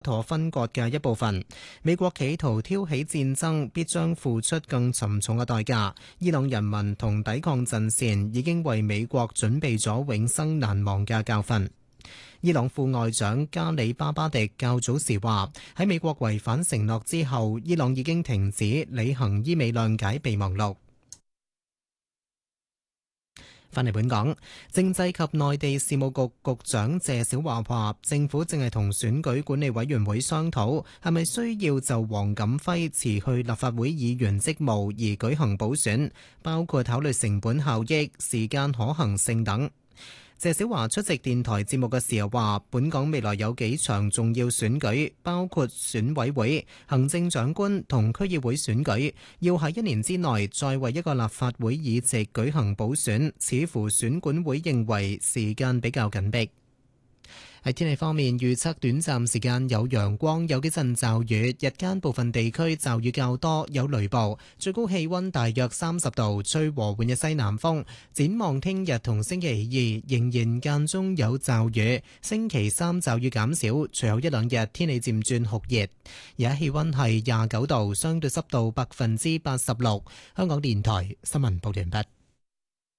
妥分割嘅一部分。美國企圖挑起戰爭，必將付出更沉重嘅代價。伊朗人民同抵抗陣線已經為美國準備咗永生難忘嘅教訓。伊朗副外長加里巴巴迪較早時話，喺美國違反承諾之後，伊朗已經停止履行伊美諒解備忘錄。返嚟本港，政制及內地事務局局長謝小華話，政府正係同選舉管理委員會商討，係咪需要就黃錦輝辭去立法會議員職務而舉行補選，包括考慮成本效益、時間可行性等。謝小華出席電台節目嘅時候話，本港未來有幾場重要選舉，包括選委會、行政長官同區議會選舉，要喺1年之內再為一個立法會議席舉行補選，似乎選管會認為時間比較緊迫。喺天氣方面，預測短暫時間有陽光，有幾陣驟雨，日間部分地區驟雨較多，有雷暴，最高氣溫大約30度，吹和緩嘅西南風。展望聽日同星期2仍然間中有驟雨，星期3驟雨減少，隨後一兩日天氣漸轉酷熱。而家氣溫係29度，相對濕度86%。香港電台新聞報道完畢。